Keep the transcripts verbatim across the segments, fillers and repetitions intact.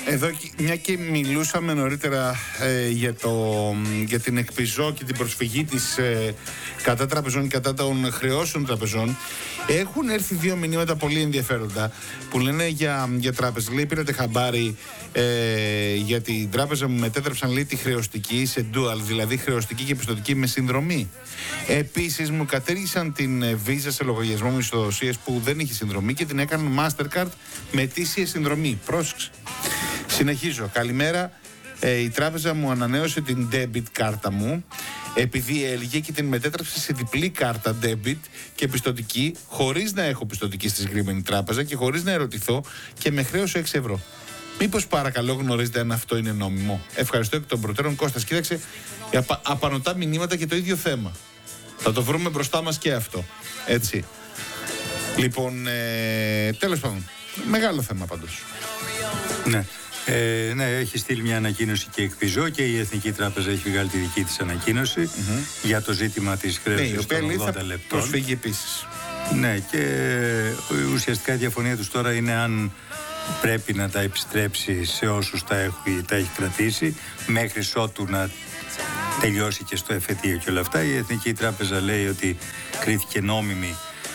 Εδώ, μια και μιλούσαμε νωρίτερα ε, για, το, για την εκπιζό και την προσφυγή της ε, κατά τραπεζών και κατά των χρεώσεων τραπεζών, έχουν έρθει δύο μηνύματα πολύ ενδιαφέροντα που λένε για, για τράπεζα. Λέει, πήρατε χαμπάρι ε, για την τράπεζα μου μετέτρεψαν, λέει, τη χρεωστική σε dual, δηλαδή χρεωστική και πιστωτική με συνδρομή. Επίσης μου κατέργησαν την Visa σε λογαριασμό μισθοδοσίας που δεν είχε συνδρομή και την έκαναν Mastercard με ετήσια συνδρομή. Πρόσεξε. Συνεχίζω. Καλημέρα. Ε, η τράπεζα μου ανανέωσε την debit κάρτα μου επειδή έλγε και την μετέτρεψε σε διπλή κάρτα debit και πιστωτική, χωρίς να έχω πιστωτική στη συγκεκριμένη τράπεζα και χωρίς να ερωτηθώ, και με χρέωσε έξι ευρώ. Μήπως παρακαλώ γνωρίζετε αν αυτό είναι νόμιμο? Ευχαριστώ εκ των προτέρων. Κώστας, κοίταξε, απα, απανωτά μηνύματα και το ίδιο θέμα. Θα το βρούμε μπροστά μας και αυτό. Έτσι. Λοιπόν, ε, τέλος πάντων, μεγάλο θέμα πάντως. Ναι. Ε, ναι, έχει στείλει μια ανακοίνωση και εκπιζώ και η Εθνική Τράπεζα έχει βγάλει τη δική της ανακοίνωση mm-hmm. για το ζήτημα της χρέωσης ναι, των ογδόντα λεπτών. Προσφύγει επίσης. Ναι, και ουσιαστικά η διαφωνία τους τώρα είναι αν πρέπει να τα επιστρέψει σε όσους τα έχει, τα έχει κρατήσει μέχρι ότου να τελειώσει και στο εφετείο και όλα αυτά. Η Εθνική Τράπεζα λέει ότι κρίθηκε νόμιμη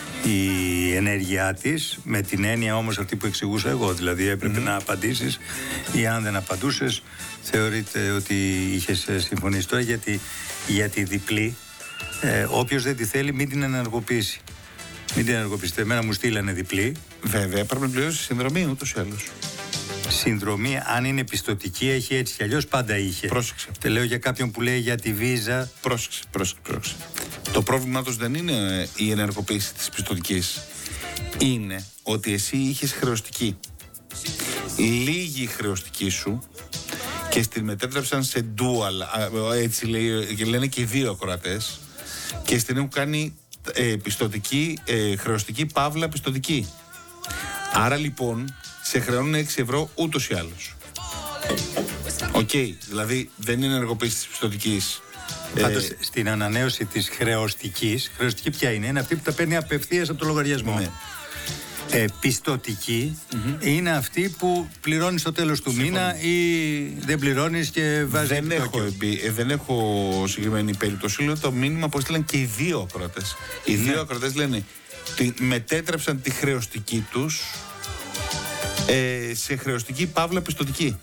η ενέργειά της, με την έννοια όμως αυτή που εξηγούσα εγώ, δηλαδή έπρεπε mm-hmm. να απαντήσεις, ή αν δεν απαντούσες θεωρείται ότι είχες συμφωνήσει. Τώρα γιατί, για τη διπλή, ε, όποιος δεν τη θέλει μην την ενεργοποιήσει. Μην την ενεργοποιήσει. Εμένα μου στείλανε διπλή. Βέβαια, πρέπει να πληρώσει συνδρομή ούτως ή άλλως. Συνδρομή, αν είναι πιστωτική, έχει έτσι κι αλλιώς, πάντα είχε. Πρόσεξε. Τε λέω για κάποιον που λέει για τη Visa. Πρόσεξε, πρόσεξε, πρόσεξε. Το πρόβλημά τους δεν είναι η ενεργοποίηση της πιστωτικής. Είναι ότι εσύ είχες χρεωστική. Λίγη χρεωστική σου και στην μετέτρεψαν σε dual. Έτσι λέει, και λένε και οι δύο ακροατές. Και στην έχουν κάνει ε, πιστωτική, ε, χρεωστική, παύλα πιστωτική. Άρα λοιπόν σε χρεώνουν έξι ευρώ ούτως ή άλλως. Οκ, okay, δηλαδή δεν είναι ενεργοποίηση της πιστωτικής. Πάντως ε, στην ανανέωση της χρεωστικής, χρεωστική ποια είναι? Είναι αυτή που τα παίρνει απευθείας από το λογαριασμό. Ναι. Ε, πιστωτική mm-hmm. είναι αυτή που πληρώνεις στο τέλος του Συμφωνή. μήνα ή δεν πληρώνεις και βάζεις. Δεν, έχω, ε, δεν έχω συγκεκριμένη περίπτωση. Λέω το μήνυμα που έστειλαν και οι δύο ακροατές. Οι ναι. δύο ακροατές λένε ότι μετέτρεψαν τη χρεωστική τους ε, σε χρεωστική παύλα πιστωτική.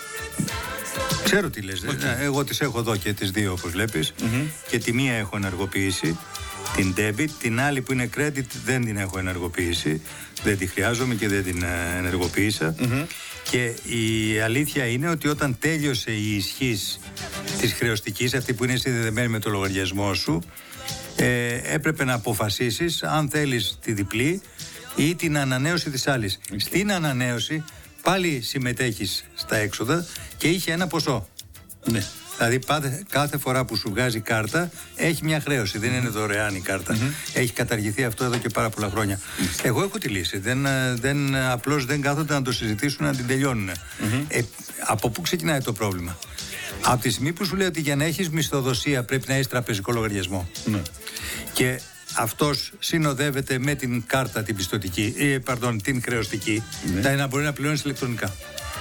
Ξέρω τι λες. Okay. Εγώ τις έχω εδώ και τις δύο, όπως βλέπεις. Mm-hmm. Και τη μία έχω ενεργοποιήσει, την debit. Την άλλη που είναι credit δεν την έχω ενεργοποιήσει. Δεν τη χρειάζομαι και δεν την ενεργοποίησα. Mm-hmm. Και η αλήθεια είναι ότι όταν τέλειωσε η ισχύς της χρεωστικής, αυτή που είναι συνδεδεμένη με το λογαριασμό σου, ε, έπρεπε να αποφασίσεις αν θέλεις τη διπλή ή την ανανέωση της άλλης. Okay. Στην ανανέωση πάλι συμμετέχεις στα έξοδα και είχε ένα ποσό. Ναι. Δηλαδή πάτε, κάθε φορά που σου βγάζει κάρτα έχει μια χρέωση. Mm-hmm. Δεν είναι δωρεάν η κάρτα. Mm-hmm. Έχει καταργηθεί αυτό εδώ και πάρα πολλά χρόνια. Mm-hmm. Εγώ έχω τη λύση. Δεν, δεν, απλώς δεν κάθονται να το συζητήσουν, να την τελειώνουν. Mm-hmm. Ε, από πού ξεκινάει το πρόβλημα? Από τη στιγμή που σου λέει ότι για να έχεις μισθοδοσία πρέπει να έχεις τραπεζικό λογαριασμό. Mm-hmm. Και αυτός συνοδεύεται με την κάρτα την πιστωτική, ε, pardon, την χρεωστική, ναι. τα να μπορεί να πληρώνεις ηλεκτρονικά.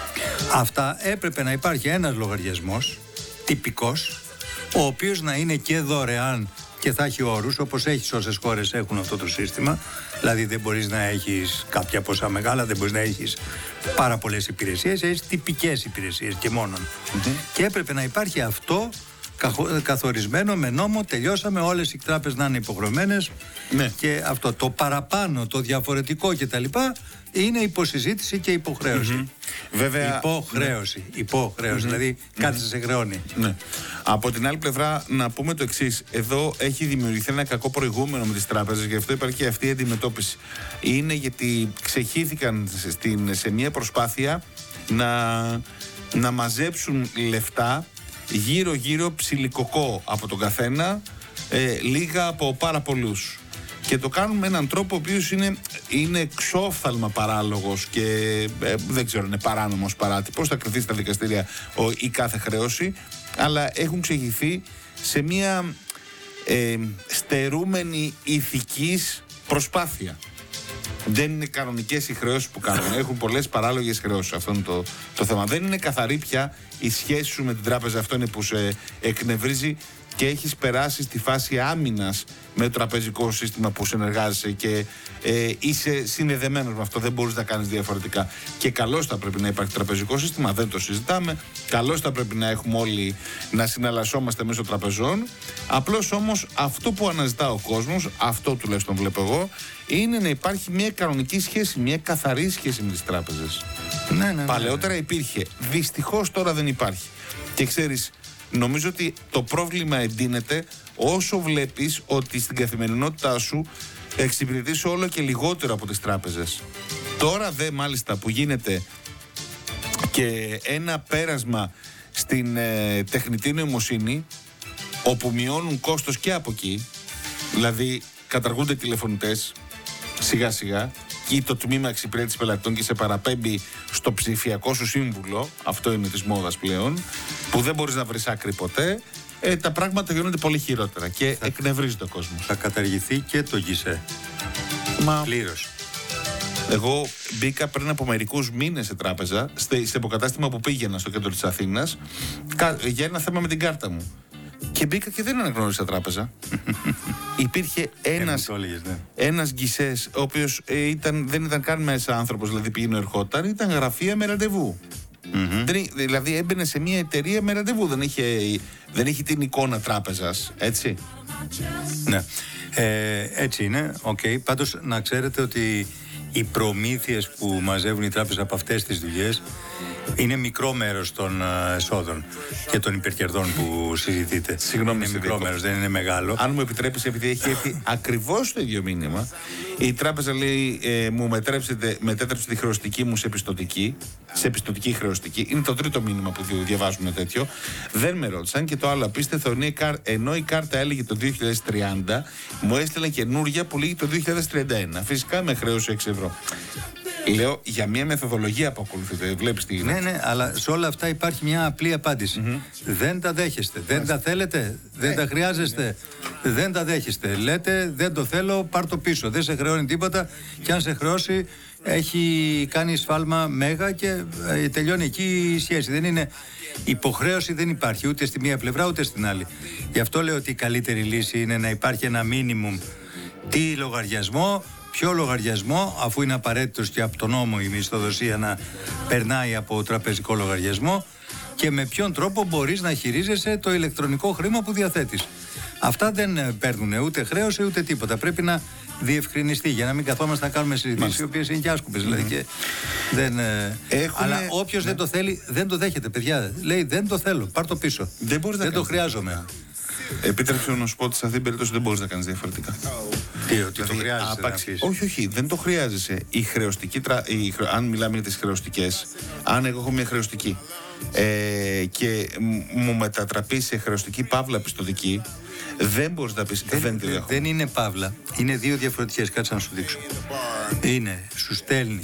Αυτά έπρεπε να υπάρχει ένας λογαριασμός τυπικός, ο οποίος να είναι και δωρεάν και θα έχει όρους, όπως έχει όσες χώρες έχουν αυτό το σύστημα. Δηλαδή δεν μπορείς να έχεις κάποια ποσά μεγάλα, δεν μπορείς να έχεις πάρα πολλές υπηρεσίες, έχεις τυπικές υπηρεσίες και μόνον. Mm-hmm. Και έπρεπε να υπάρχει αυτό καθορισμένο με νόμο, τελειώσαμε, όλες οι τράπεζες να είναι υποχρεωμένες, ναι. Και αυτό το παραπάνω, το διαφορετικό κτλ. Είναι υποσυζήτηση και υποχρέωση. Mm-hmm. Βέβαια, υποχρέωση, ναι. υποχρέωση, mm-hmm. δηλαδή mm-hmm. κάτι σε χρεώνει. Ναι. Από την άλλη πλευρά να πούμε το εξής, εδώ έχει δημιουργηθεί ένα κακό προηγούμενο με τις τράπεζες, γι' αυτό υπάρχει και αυτή η αντιμετώπιση. Είναι γιατί ξεχύθηκαν στην, σε μια προσπάθεια να, να μαζέψουν λεφτά γύρω γύρω ψιλικοκό από τον καθένα, ε, λίγα από πάρα πολλούς. Και το κάνουν με έναν τρόπο ο οποίος είναι, είναι ξόφθαλμα παράλογος και ε, δεν ξέρω, είναι παράνομος παράτυπος, θα κριθεί στα δικαστήρια ο, η κάθε χρέωση, αλλά έχουν ξεχυθεί σε μια ε, στερούμενη ηθικής προσπάθεια. Δεν είναι κανονικές οι χρεώσεις που κάνουν. Έχουν πολλές παράλογες χρεώσεις. Αυτό είναι το, το θέμα. Δεν είναι καθαρή πια η σχέση σου με την τράπεζα. Αυτό είναι που σε εκνευρίζει και έχεις περάσει στη φάση άμυνας με το τραπεζικό σύστημα που συνεργάζεσαι και ε, είσαι συνδεδεμένος με αυτό. Δεν μπορείς να κάνεις διαφορετικά. Και καλώς θα πρέπει να υπάρχει τραπεζικό σύστημα, δεν το συζητάμε. Καλώς θα πρέπει να έχουμε όλοι να συναλλασσόμαστε μέσω τραπεζών. Απλώς όμως αυτό που αναζητά ο κόσμος, αυτό τουλάχιστον βλέπω εγώ, είναι να υπάρχει μια κανονική σχέση, μια καθαρή σχέση με τις τράπεζες. Ναι, ναι, ναι. Παλαιότερα υπήρχε. Δυστυχώς τώρα δεν υπάρχει. Και ξέρεις, νομίζω ότι το πρόβλημα εντείνεται όσο βλέπεις ότι στην καθημερινότητά σου εξυπηρετείς όλο και λιγότερο από τις τράπεζες. Τώρα δε μάλιστα που γίνεται και ένα πέρασμα στην ε, τεχνητή νοημοσύνη, όπου μειώνουν κόστος και από εκεί, δηλαδή καταργούνται τηλεφωνητές σιγά σιγά ή το τμήμα εξυπηρέτησης πελατών και σε παραπέμπει στο ψηφιακό σου σύμβουλο, αυτό είναι της μόδας πλέον, που δεν μπορείς να βρεις άκρη ποτέ, ε, τα πράγματα γίνονται πολύ χειρότερα και θα, εκνευρίζεται ο κόσμος. Θα καταργηθεί και το γκισέ. Μα... πλήρως. Εγώ μπήκα πριν από μερικούς μήνες σε τράπεζα, σε υποκατάστημα που πήγαινα στο κέντρο της Αθήνας, για ένα θέμα με την κάρτα μου. Και μπήκα και δεν αναγνώρισα τράπεζα. Υπήρχε ένας, ναι. ένας γκισές, ο οποίος ε, ήταν, δεν ήταν καν μέσα άνθρωπος, δηλαδή πήγαινε ερχόταν, ήταν γραφεία με ραντεβού. Mm-hmm. Δεν, δηλαδή έμπαινε σε μια εταιρεία με ραντεβού, δεν είχε, δεν είχε την εικόνα τράπεζας, έτσι. Ναι, ε, έτσι είναι, οκ. Okay. Πάντως να ξέρετε ότι οι προμήθειες που μαζεύουν οι τράπεζες από αυτές τις δουλειές είναι μικρό μέρος των uh, εσόδων και των υπερκερδών που συζητείτε. Συγγνώμη, είναι μικρό μέρος, δεν είναι μεγάλο. Αν μου επιτρέπεις, επειδή έχει έρθει ακριβώς το ίδιο μήνυμα, η τράπεζα λέει ε, μου μετέτρεψε τη χρεωστική μου σε πιστωτική, σε πιστωτική χρεωστική. Είναι το τρίτο μήνυμα που διαβάζουμε τέτοιο. Δεν με ρώτησαν και το άλλο απίστευτο είναι ενώ η κάρτα έλεγε το δύο χιλιάδες τριάντα, μου έστειλαν καινούρια που λέγει το δύο χιλιάδες τριάντα ένα. Φυσικά με χρέωσε έξι ευρώ. Λέω για μια μεθοδολογία που ακολουθείτε. Βλέπεις τι είναι. Ναι, ναι, αλλά σε όλα αυτά υπάρχει μια απλή απάντηση. Mm-hmm. Δεν τα δέχεστε. Δεν Μάλιστα. τα θέλετε. Δεν ε, τα χρειάζεστε. Ναι. Δεν τα δέχεστε. Λέτε δεν το θέλω, πάρ' το πίσω. Δεν σε χρεώνει τίποτα. Και αν σε χρεώσει, έχει κάνει σφάλμα μέγα και ε, τελειώνει εκεί η σχέση. Δεν είναι. Υποχρέωση δεν υπάρχει ούτε στη μία πλευρά ούτε στην άλλη. Γι' αυτό λέω ότι η καλύτερη λύση είναι να υπάρχει ένα μίνιμουμ. Τι λογαριασμό. Ποιο λογαριασμό, αφού είναι απαραίτητος και από τον νόμο η μισθοδοσία να περνάει από τραπεζικό λογαριασμό, και με ποιον τρόπο μπορείς να χειρίζεσαι το ηλεκτρονικό χρήμα που διαθέτεις. Αυτά δεν παίρνουν ούτε χρέωση ούτε τίποτα. Πρέπει να διευκρινιστεί για να μην καθόμαστε να κάνουμε συζητήσεις οι οποίες είναι και άσκοπες. Mm-hmm. Δηλαδή και δεν, Έχουνε... Αλλά όποιος ναι. δεν το θέλει, δεν το δέχεται, παιδιά. Λέει δεν το θέλω, πάρ' το πίσω. Δεν, δεν το χρειάζομαι. Επίτρεψε να σου πω ότι σε αυτή την περίπτωση δεν μπορείς να κάνεις διαφορετικά. Τι, ότι δηλαδή, το χρειάζεσαι. Άπαξ, όχι, όχι, δεν το χρειάζεσαι. Η χρεωστική, η, αν μιλάμε για τις χρεωστικές, αν εγώ έχω μια χρεωστική ε, και μου μετατραπεί σε χρεωστική παύλα πιστωτική, δεν μπορείς να πεις δεν, δεν τη δεν, δεν είναι παύλα. Είναι δύο διαφορετικές. Κάτσε να σου δείξω. Είναι, σου στέλνει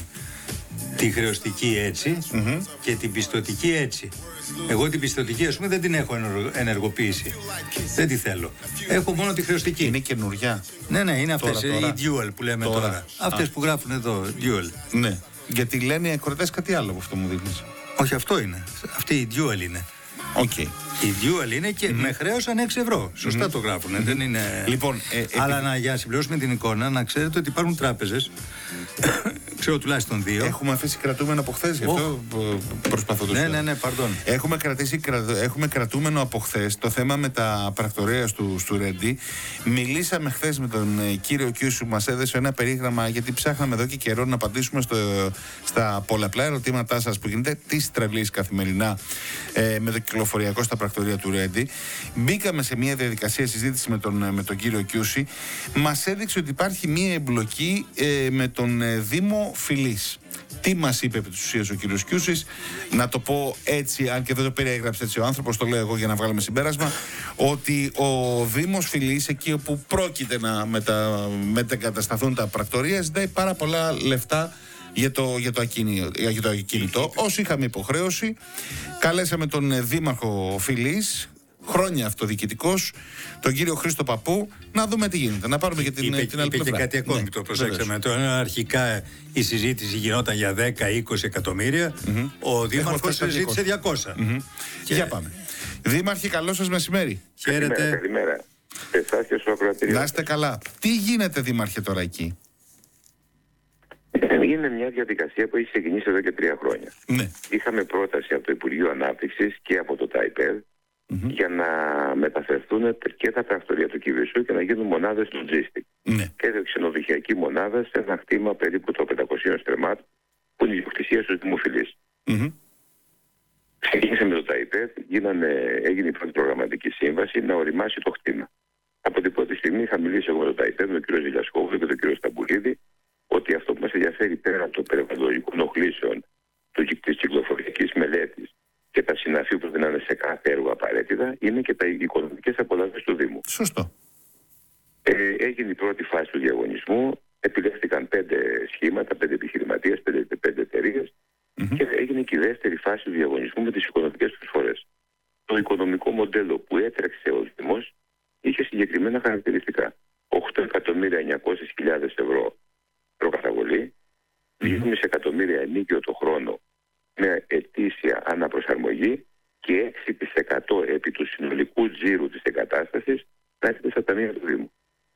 τη χρεωστική έτσι mm-hmm. και την πιστωτική έτσι. Εγώ την πιστωτική, ας πούμε, δεν την έχω ενεργοποιήσει. Δεν τη θέλω. Έχω μόνο τη χρεωστική. Είναι καινούρια. Ναι, ναι, είναι αυτές τώρα, τώρα. οι dual που λέμε τώρα. τώρα. Αυτές Α. που γράφουν εδώ, dual. Ναι. Γιατί λένε οι ακροτές κάτι άλλο από αυτό μου δείχνεις. Όχι, αυτό είναι. Αυτή η dual είναι. Okay. Η dual είναι και mm-hmm. με χρέωσαν έξι ευρώ. Σωστά mm-hmm. το γράφουν. Mm-hmm. Δεν είναι... Λοιπόν, ε, Αλλά επί... να, για να συμπληρώσουμε την εικόνα, να ξέρετε ότι υπάρχουν τράπεζες. Ξέρω τουλάχιστον δύο. Έχουμε αφήσει κρατούμενο από χθες, γι' αυτό oh. προσπαθώ το Ναι, ναι, ναι, pardon. Έχουμε, κρατήσει, έχουμε κρατούμενο από χθες το θέμα με τα πρακτορία του Στουρέντι. Μιλήσαμε χθες με τον ε, κύριο Κιούσου, μας έδωσε ένα περίγραμμα, γιατί ψάχναμε εδώ και καιρό να απαντήσουμε στο, στα πολλαπλά ερωτήματά σας που γίνεται τη τρελής καθημερινά ε, με το κυκλοφοριακό στα πρακτορία του Ρέντι. Μπήκαμε σε μια διαδικασία συζήτηση με τον, με τον κύριο Κιούση. Μας έδειξε ότι υπάρχει μια εμπλοκή ε, με τον ε, Δήμο Φυλής. Τι μας είπε επί της ουσίας ο κύριος Κιούσης, να το πω έτσι, αν και δεν το περιέγραψε έτσι ο άνθρωπος, το λέω εγώ για να βγάλουμε συμπέρασμα, ότι ο Δήμος Φυλής, εκεί όπου πρόκειται να μετα, μετεγκατασταθούν τα πρακτορία, ζητάει πάρα πολλά λεφτά για το, για το, ακίνητο, για το ακίνητο. Όσοι είχαμε υποχρέωση, καλέσαμε τον Δήμαρχο Φυλής, χρόνια αυτοδιοικητικός, τον κύριο Χρήστο Παππού, να δούμε τι γίνεται. Να πάρουμε και την, είπε, την άλλη είπε πλευρά. Και κάτι ακόμη, ναι, το προσέξαμε. Το, αρχικά η συζήτηση γινόταν για δέκα είκοσι εκατομμύρια. Mm-hmm. Ο Δήμαρχος συζήτησε διακόσια. Mm-hmm. Και... Για πάμε. Δήμαρχε, καλό σας μεσημέρι. Χαίρετε. Καλημέρα. Να είστε καλά. Τι γίνεται, Δήμαρχε, τώρα εκεί? Είναι μια διαδικασία που έχει ξεκινήσει εδώ και τρία χρόνια. Ναι. Είχαμε πρόταση από το Υπουργείο Ανάπτυξης και από το ΤΑΙΠΕΔ mm-hmm. για να μεταφερθούν και τα πρακτορία του Κηβισού και να γίνουν μονάδες του Logistic. Ναι. Και ξενοδοχειακή μονάδα σε ένα κτήμα περίπου το πεντακόσια στρεμμάτ που είναι η ιδιοκτησία στους δημοφιλείς. Mm-hmm. Ξεκίνησε με το ΤΑΙΠΕΔ, έγινε η πρώτη προγραμματική σύμβαση να οριμάσει το κτήμα. Από την πρώτη στιγμή είχα μιλήσει εγώ με το ΤΑΙΠΕΔ, με τον κύριο Ζηλιασκόβουλο και τον κύριο Σταμπουλίδη, ότι αυτό που μας ενδιαφέρει πέρα από το περιβαλλοντικών ενοχλήσεων, της κυκλοφοριακής μελέτης και τα συναφή που δίνανε σε κάθε έργο απαραίτητα, είναι και τα οικονομικές απολαύσεις του Δήμου. Σωστό. Ε, έγινε η πρώτη φάση του διαγωνισμού, επιλέχθηκαν πέντε σχήματα, πέντε επιχειρηματίες, πέντε, πέντε εταιρείες mm-hmm. και έγινε και η δεύτερη φάση του διαγωνισμού με τις οικονομικές προσφορές. Το οικονομικό μοντέλο που έτρεξε ο Δήμος είχε συγκεκριμένα χαρακτηριστικά. οκτώ εκατομμύρια εννιακόσιες χιλιάδες ευρώ προκαταβολή, δύο κόμμα πέντε εκατομμύρια ενίκιο το χρόνο με ετήσια αναπροσαρμογή και έξι τοις εκατό επί του συνολικού τζίρου της εγκατάστασης να έρθει στα ταμεία του Δήμου.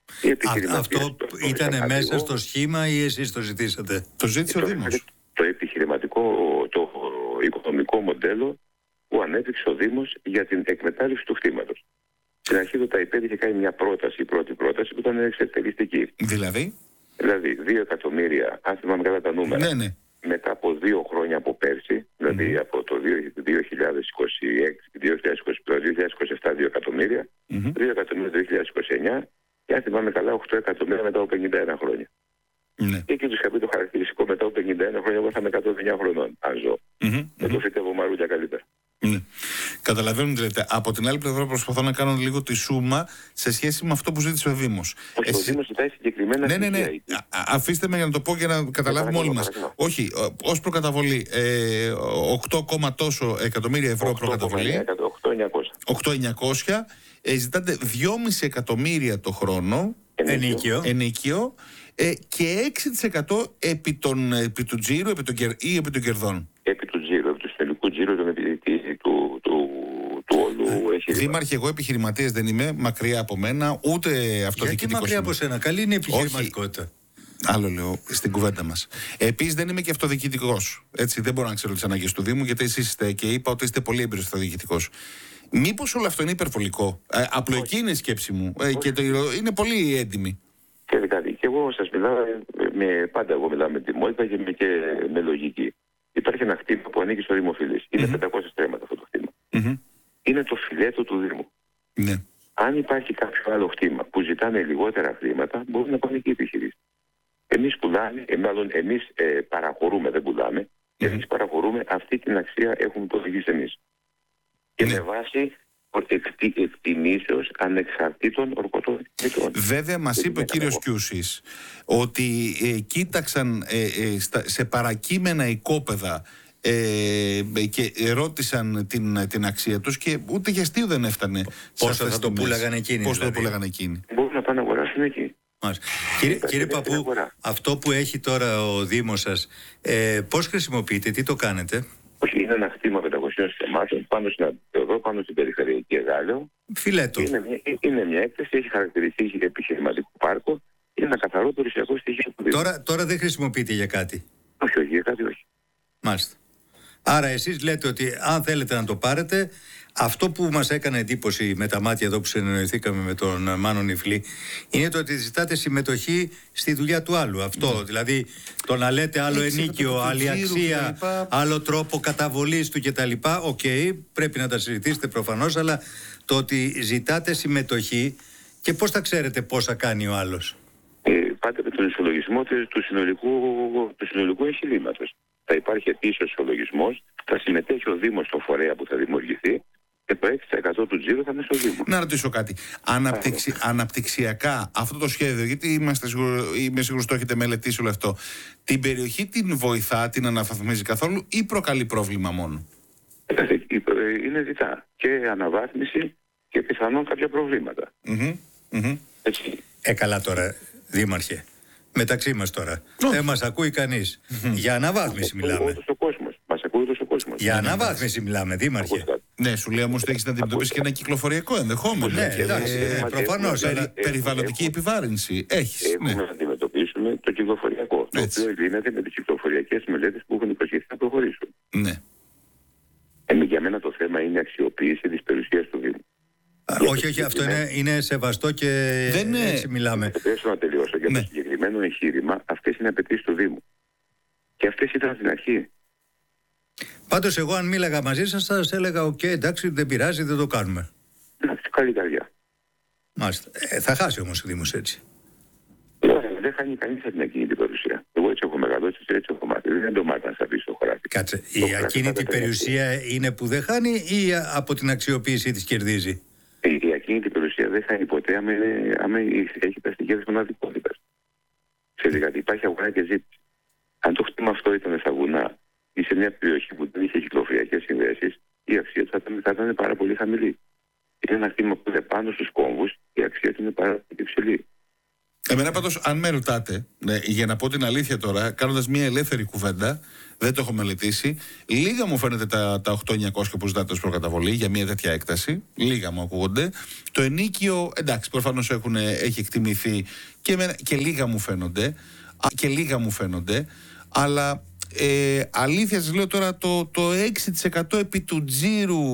Α, αυτό ήταν μέσα στο σχήμα ή εσείς το ζητήσατε? Το ζήτησε ο Δήμος. Το επιχειρηματικό, το οικονομικό μοντέλο που ανέπτυξε ο Δήμος για την εκμετάλλευση του κτήματος. Στην αρχή το ΤΑΙΠΕΔ είχε κάνει μια πρόταση, η πρώτη πρόταση που ήταν εξετελιστική. Δηλαδή? Δηλαδή δύο εκατομμύρια, αν θυμάμαι καλά τα νούμερα, ναι, ναι. μετά από δύο χρόνια από πέρσι, δηλαδή mm-hmm. από το δύο χιλιάδες είκοσι έξι, δύο χιλιάδες είκοσι επτά, δύο χιλιάδες είκοσι επτά δύο εκατομμύρια, mm-hmm. δύο εκατομμύρια το δύο χιλιάδες είκοσι εννιά και αν θυμάμαι καλά οκτώ εκατομμύρια μετά από πενήντα ένα χρόνια. Ναι. Και εκεί τους είχα πει το χαρακτηριστικό, μετά από πενήντα ένα χρόνια εγώ θα είμαι εκατόν εννιά χρονών, αν ζω. Mm-hmm. Με το φύτευο μαρούλια καλύτερα. Ναι. Καταλαβαίνουν τι λέτε. Από την άλλη πλευρά προσπαθώ να κάνω λίγο τη σούμα σε σχέση με αυτό που ζήτησε ο Δήμος. Όχι, Εσύ... ο Δήμος ζητάει συγκεκριμένα. Ναι, ναι, ναι. Α, αφήστε με για να το πω και να καταλάβουμε όλοι μας. Όχι, ως προκαταβολή ε, οκτώ, τόσο εκατομμύρια ευρώ προκαταβολή. οκτώ χιλιάδες εννιακόσια. Ε, ζητάτε δυόμισι εκατομμύρια το χρόνο ενίκιο, ενίκιο ε, και έξι τοις εκατό επί, τον, επί του τζίρου επί των, ή επί των κερδών. Επί του τζίρου, επί του συνολικού τζίρου του, του, του, του όλου εγχειρήματος. Δήμαρχε, εγώ επιχειρηματίας δεν είμαι, μακριά από μένα, ούτε αυτοδιοικητικός. Γιατί μακριά από σένα, καλή είναι η επιχειρηματικότητα. Όχι. Άλλο λέω στην κουβέντα μας. Επίσης δεν είμαι και αυτοδιοικητικός. Έτσι, δεν μπορώ να ξέρω τις ανάγκες του Δήμου, γιατί εσείς είστε και είπα ότι είστε πολύ έμπειρος αυτοδιοικητικός. Μήπως όλο αυτό είναι υπερβολικό? Ε, απλοϊκή είναι η σκέψη μου ε, και το, είναι πολύ έντιμη. Και δηλαδή, και εγώ σας μιλάω, με, πάντα εγώ μιλάω με τιμότητα και με, και με λογική. Υπάρχει ένα κτήμα που ανήκει στο Δημοφιλής. Είναι mm-hmm. πεντακόσια στρέμματα αυτό το κτήμα. Mm-hmm. Είναι το φιλέτο του Δήμου. Ναι. Αν υπάρχει κάποιο άλλο κτήμα που ζητάνε λιγότερα χρήματα, μπορούν να πάνε και οι επιχειρήσεις. Εμείς πουλάμε, ε, μάλλον εμείς ε, παραχωρούμε, δεν πουλάμε. Mm-hmm. Εμείς παραχωρούμε αυτή την αξία έχουμε υποδηγήσει εμείς. Και ναι. με βάση εκτιμήσεως ανεξαρτήτων ορκωτών μητρών. Βέβαια μας είπε ο κύριος Κιούσης ότι ε, κοίταξαν ε, ε, στα, σε παρακείμενα οικόπεδα ε, και ρώτησαν την, την αξία τους και ούτε για αστείο δεν έφτανε. Πόσο θα το πούλαγαν εκείνοι? Πώς δηλαδή. το πούλαγαν εκείνοι? Μπορούν να πάνε να αγοράσουν εκεί. Κύριε, κύριε Παππού, αυτό που έχει τώρα ο Δήμος σας, ε, πώς χρησιμοποιείτε, τι το κάνετε? Όχι, είναι ένα χτήμα πεντακόσιων στεμάτων πάνω στην Αντιοδό, πάνω στην περιφερειακή Εγάλεο. Φιλέτο. Είναι μια, είναι μια έκθεση, έχει χαρακτηριστεί επιχειρηματικό πάρκο. Είναι ένα καθαρό περιουσιακό στοιχείο. Τώρα, τώρα δεν χρησιμοποιείται για κάτι? Όχι, όχι, για κάτι όχι. Μάλιστα. Άρα εσείς λέτε ότι αν θέλετε να το πάρετε, αυτό που μας έκανε εντύπωση με τα μάτια εδώ που συνεννοηθήκαμε με τον Μάνο Νιφλή είναι το ότι ζητάτε συμμετοχή στη δουλειά του άλλου. Αυτό, mm. δηλαδή το να λέτε άλλο ενίκιο, άλλη αξία, άλλο τρόπο καταβολής του κτλ. Οκ, okay, πρέπει να τα συζητήσετε προφανώς, αλλά το ότι ζητάτε συμμετοχή και πώς θα ξέρετε πόσα κάνει ο άλλος? Ε, πάτε με τον ισολογισμό του συνολικού, του συνολικού εγχειρήματος. Θα υπάρχει ετήσιος ισολογισμός, θα συμμετέχει ο Δήμος στο φορέα που θα δημιουργηθεί και το έξι τοις εκατό του τζίρου θα είναι στο Δήμο. Να ρωτήσω κάτι. Αναπτυξι... Αναπτυξιακά αυτό το σχέδιο, γιατί είμαστε σίγουρο... είμαι σίγουρος το έχετε μελετήσει όλο αυτό, την περιοχή την βοηθά, την αναβαθμίζει καθόλου ή προκαλεί πρόβλημα μόνο? Είναι διτά. Και αναβάθμιση και αναβάθμιση και αναβάθμιση. Δηλαδή, η προκαλεί πρόβλημα. Είναι διτά. Και αναβάθμιση και αναβάθμιση. Δηλαδή, η προκαλεί πρόβλημα μόνο. Είναι διτά. Και αναβάθμιση και αναβάθμιση και αναβάθμιση. Δηλαδή, η προκαλεί πρόβλημα μόνο. Είναι διτά. Και αναβάθμιση και πιθανόν κάποια προβλήματα. Mm-hmm. Mm-hmm. Έτσι. Ε, καλά τώρα, Δήμαρχε. Μεταξύ μας τώρα. Oh. Δεν μας ακούει κανείς. Mm-hmm. Για αναβάθμιση μιλάμε. Όλος ο κόσμος. Μας ακούει όλος ο κόσμος. Για αναβάθμιση μιλάμε, Δήμαρχε. Ναι, σου λέει όμως ότι έχεις να αντιμετωπίσεις και ένα κυκλοφοριακό ενδεχόμενο. Ναι, εντάξει, ε, προφανώς. Περι, αλλά... περιβαλλοντική επιβάρυνση. Έχεις. Έχουμε Ναι. να αντιμετωπίσουμε το κυκλοφοριακό. Έτσι. Το οποίο λύνεται με τις κυκλοφοριακές μελέτες που έχουν υποσχεθεί να προχωρήσουν. Ναι. Ε, για μένα το θέμα είναι η αξιοποίηση της περιουσίας του Δήμου. Α, όχι, όχι, αυτό είναι, είναι σεβαστό και δεν έτσι μιλάμε. Θέλω να τελειώσω. Για Ναι. το συγκεκριμένο εγχείρημα, αυτές είναι απαιτήσεις του Δήμου. Και αυτές ήταν στην αρχή. Πάντως εγώ αν μίλαγα μαζί σας θα σας έλεγα οκ, okay, εντάξει, δεν πειράζει, δεν το κάνουμε. Εντάξει, καλή καρδιά. Μάλιστα. Ε, θα χάσει όμως ο Δήμος έτσι. Δεν χάνει κανείς από την ακίνητη περιουσία. Εγώ έτσι έχω μεγαλώσει, έτσι έχω μάθει. Δεν το μάθει να σα πει στο χωράφι. Κάτσε, Το η χωράφι ακίνητη θα περιουσία είναι που δεν χάνει ή από την αξιοποίησή της κερδίζει? Η ακίνητη περιουσία δεν χάνει ποτέ άμα, είναι, άμα έχει τα στοιχεία της μοναδικότητας. Ξέρετε κάτι, υπάρχει αγορά και ζήτηση. Αν το χτήμα αυτό ήταν στα βουνά ή σε μια περιοχή που δεν είχε κυκλοφοριακές συνδέσεις, η αξία του θα ήταν, θα ήταν πάρα πολύ χαμηλή. Είναι ένα χτήμα που είναι πάνω στους κόμβους, η αξία του είναι πάρα πολύ υψηλή. Εμένα πάντως, αν με ρωτάτε, ναι, για να πω την αλήθεια τώρα, κάνοντας μια ελεύθερη κουβέντα, δεν το έχω μελετήσει, λίγα μου φαίνεται τα, τα οκτώ χιλιάδες εννιακόσια που ζητάτε ως προκαταβολή για μια τέτοια έκταση. Λίγα μου ακούγονται. Το ενίκιο, εντάξει, προφανώς έχουν, έχει εκτιμηθεί και, με, και λίγα μου φαίνονται. Και λίγα μου φαίνονται. Αλλά ε, αλήθεια σας λέω τώρα, το, το έξι τοις εκατό επί του τζίρου